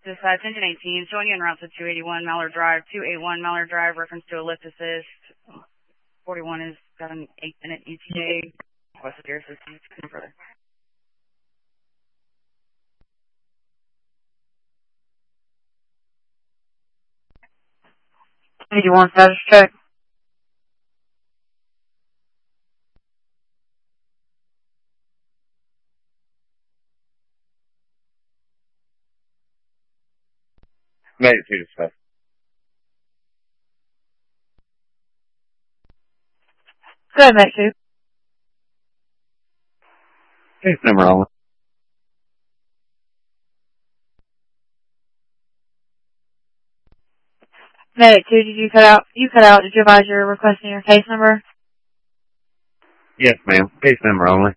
Dispatch engine 18, showing you en route to 281 Mallard Drive, 281 Mallard Drive, reference to a lift assist. 41 has got an 8-minute ETA. Requested your assistance. No further. 81 status check. Made it to dispatch. Go ahead, Mate 2. Case number only. Mate 2, did you cut out? You cut out. Did you advise you're requesting your case number? Yes, ma'am. Case number only.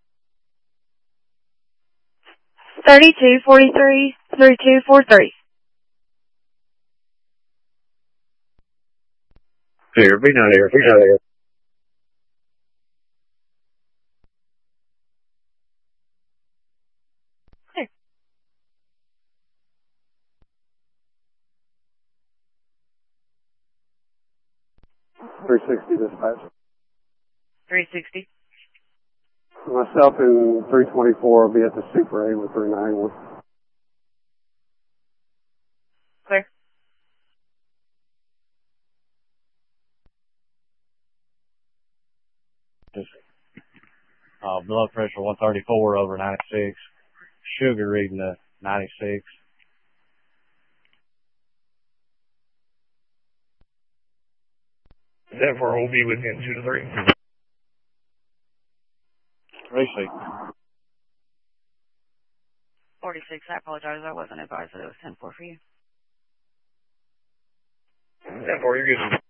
3243 3243. Clear. Be not here. Be not here. Here. .360 dispatch. 360. Myself and 324 will be at the Super 8 with 391. Clear. Blood pressure 134 over 96. Sugar reading to 96. Therefore, we'll be within 2 to 3. 36. 46. I apologize. I wasn't advised that it was 10-4 for you. 10-4, you're good.